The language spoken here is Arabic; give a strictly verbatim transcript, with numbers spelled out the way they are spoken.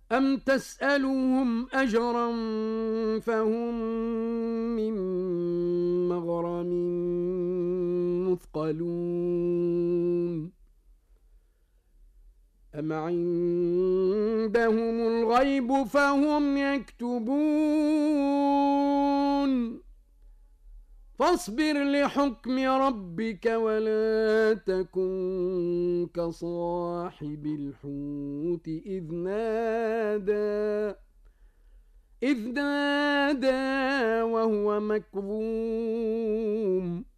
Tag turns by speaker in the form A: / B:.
A: أم تسألهم أجرا فهم من مغرم مثقلون أم عندهم الغيب فهم يكتبون فاصبر لحكم ربك ولا تكن كصاحب الحوت إذ نادى إذ نادى وهو مكظوم